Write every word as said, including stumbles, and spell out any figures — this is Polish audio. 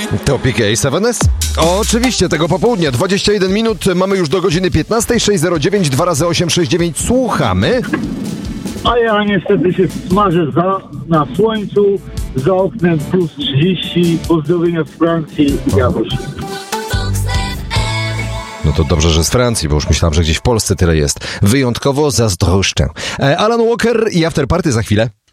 To P K siedem S. Oczywiście, tego popołudnia, dwadzieścia jeden minut, mamy już do godziny piętnastej, sześć zero dziewięć, dwa razy osiem sześć dziewięć, słuchamy. A ja niestety się smażę za, na słońcu, za oknem plus trzydzieści, pozdrowienia z Francji i Jawoś. No to dobrze, że z Francji, bo już myślałem, że gdzieś w Polsce tyle jest. Wyjątkowo zazdroszczę. Alan Walker i After Party za chwilę.